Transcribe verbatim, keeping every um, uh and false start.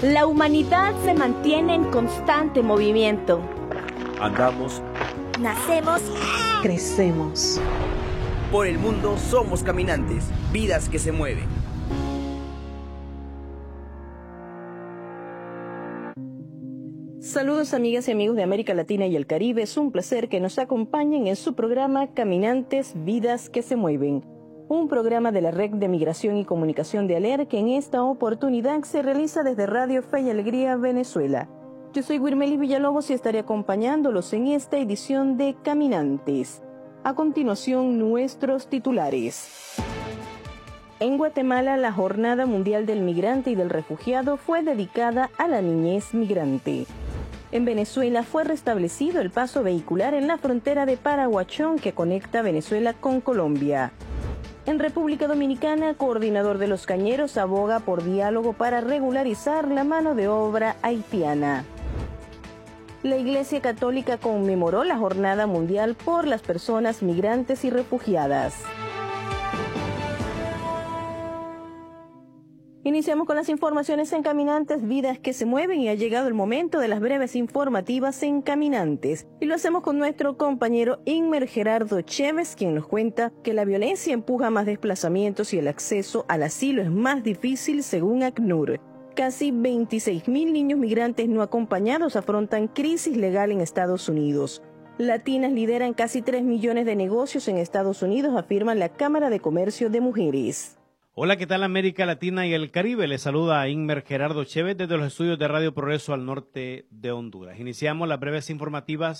La humanidad se mantiene en constante movimiento. Andamos, nacemos, crecemos. Por el mundo somos caminantes, vidas que se mueven. Saludos amigas y amigos de América Latina y el Caribe, es un placer que nos acompañen en su programa Caminantes, Vidas que se Mueven, un programa de la Red de Migración y Comunicación de ALER que en esta oportunidad se realiza desde Radio Fe y Alegría, Venezuela. Yo soy Wirmelis Villalobos y estaré acompañándolos en esta edición de Caminantes. A continuación, nuestros titulares. En Guatemala, la Jornada Mundial del Migrante y del Refugiado fue dedicada a la niñez migrante. En Venezuela fue restablecido el paso vehicular en la frontera de Paraguachón que conecta Venezuela con Colombia. En República Dominicana, coordinador de los cañeros aboga por diálogo para regularizar la mano de obra haitiana. La Iglesia Católica conmemoró la Jornada Mundial por las Personas Migrantes y Refugiadas. Iniciamos con las informaciones en Caminantes, Vidas que se Mueven, y ha llegado el momento de las breves informativas en Caminantes. Y lo hacemos con nuestro compañero Inmer Gerardo Chévez, quien nos cuenta que la violencia empuja más desplazamientos y el acceso al asilo es más difícil según ACNUR. Casi veintiséis mil niños migrantes no acompañados afrontan crisis legal en Estados Unidos. Latinas lideran casi tres millones de negocios en Estados Unidos, afirma la Cámara de Comercio de Mujeres. Hola, ¿qué tal América Latina y el Caribe? Les saluda Inmer Gerardo Chévez desde los estudios de Radio Progreso al norte de Honduras. Iniciamos las breves informativas